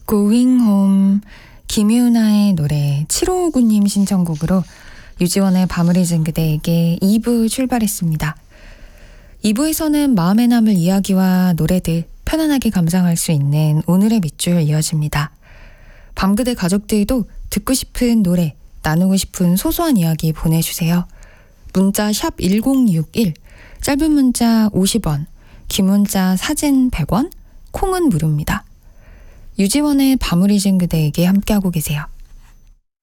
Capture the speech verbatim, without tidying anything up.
Going Home, 김유나의 노래. 칠오오구님 신청곡으로 유지원의 밤을 잊은 그대에게 이 부 출발했습니다. 이 부에서는 마음에 남을 이야기와 노래들 편안하게 감상할 수 있는 오늘의 밑줄 이어집니다. 밤그대 가족들도 듣고 싶은 노래, 나누고 싶은 소소한 이야기 보내주세요. 문자 샵 일공육일, 짧은 문자 오십 원, 긴 문자 사진 백 원, 콩은 무료입니다. 유지원의 밤을 잊은 그대에게 함께하고 계세요.